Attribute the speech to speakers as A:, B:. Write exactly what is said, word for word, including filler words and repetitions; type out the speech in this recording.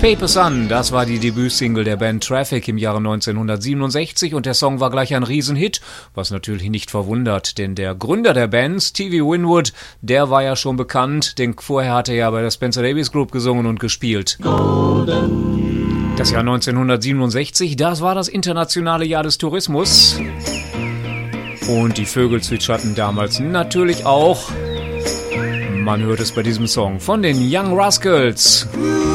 A: Paper Sun, das war die Debütsingle der Band Traffic im Jahre neunzehnhundertsiebenundsechzig und der Song war gleich ein Riesenhit, was natürlich nicht verwundert, denn der Gründer der Band, Stevie Winwood, der war ja schon bekannt, denn vorher hat er ja bei der Spencer Davis Group gesungen und gespielt. Golden. Das Jahr neunzehnhundertsiebenundsechzig, das war das internationale Jahr des Tourismus und die Vögel zwitscherten damals natürlich auch. Man hört es bei diesem Song von den Young Rascals.